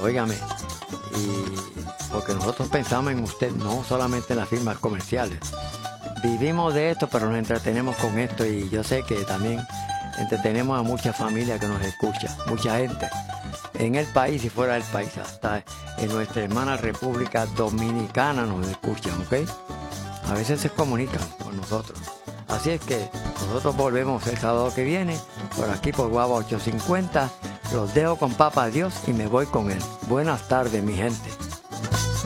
óigame, y porque nosotros pensamos en usted, no solamente en las firmas comerciales. Vivimos de esto, pero nos entretenemos con esto, y yo sé que también entretenemos a muchas familias que nos escuchan, mucha gente, en el país y fuera del país, hasta en nuestra hermana República Dominicana nos escuchan, ¿ok? A veces se comunican con nosotros. Así es que nosotros volvemos el sábado que viene, por aquí por Guava 850. Los dejo con Papá Dios y me voy con él. Buenas tardes, mi gente.